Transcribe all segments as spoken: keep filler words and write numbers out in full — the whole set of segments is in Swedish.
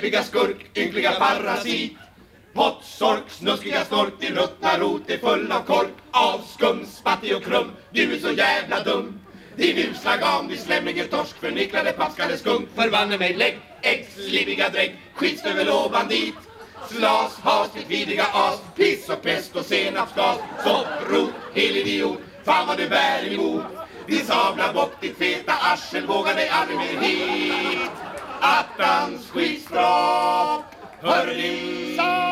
Fiffiga skurk, ynkliga parasit. Pottsork, snuskiga snork, din ruttna rot är full av kork. Av skum, spattig och krum, du är så jävla dum. Din usla gam, din slämmige torsk, förnicklade paskade skunk. Förbanne mig, lägg, äggs, liviga drägg, skitstövel och bandit. Slas, has, ditt vidriga as, piss och pest och senapsgas. Sopprot, hel idiot, fan vad du bär emot. Din sabla bock, ditt feta arsel, vågar dig aldrig mer hit. Attans skitstropp, hör din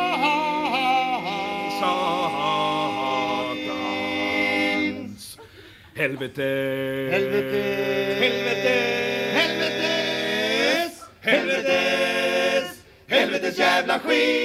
satans. Helvete, helvete, helvete, helvetes, helvetes, helvetes jävla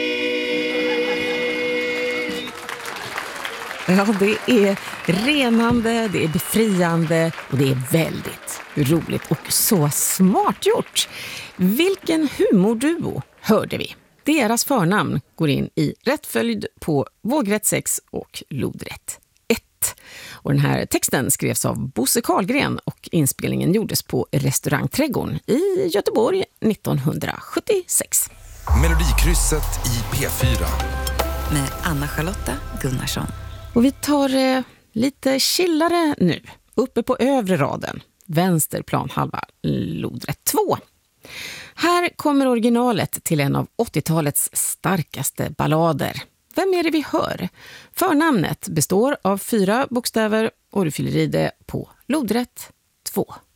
skit. Ja, det är renande, det är befriande och det är väldigt roligt och så smart gjort. Vilken humorduo hörde vi? Deras förnamn går in i rätt följd på vågrätt sex och lodrätt ett. Och den här texten skrevs av Bosse Karlgren och inspelningen gjordes på Restaurangträdgården i Göteborg nittonhundrasjuttiosex. Melodikrysset i P fyra. Med Anna-Charlotta Gunnarsson. Och vi tar eh, lite chillare nu. Uppe på övre raden. Vänster planhalva, lodrätt två. Här kommer originalet till en av åttiotalets starkaste ballader. Vem är det vi hör? Förnamnet består av fyra bokstäver och du fyller i det på lodrätt två.